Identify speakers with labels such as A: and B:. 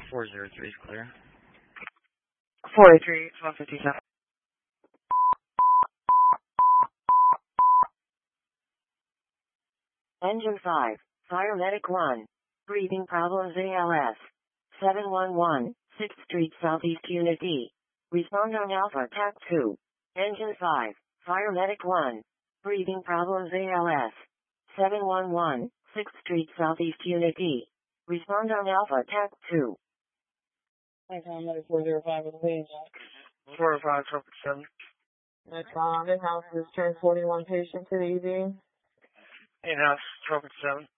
A: 403 is clear.
B: 483, 1257.
C: Engine 5, Fire Medic 1. Breathing problems ALS. 711, 6th Street Southeast Unit E. Respond on Alpha TAC 2. Engine 5, Fire Medic 1. Breathing problems ALS. 711, 6th Street Southeast Unit E. Respond on Alpha TAC 2.
D: Medic 405 with page.
B: 405, 1257.
D: In-house is transporting one patient to the ED.
B: In-house, 1257.